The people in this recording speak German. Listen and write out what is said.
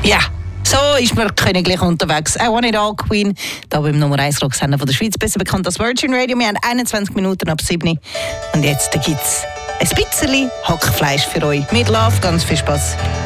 Ja, so ist man königlich unterwegs. I Want It All Queen, da beim Nummer 1 Rocksender von der Schweiz, besser bekannt als Virgin Radio. Wir haben 21 Minuten ab 7 und jetzt gibt es ein bisschen Hackfleisch für euch. Mit Love, ganz viel Spaß.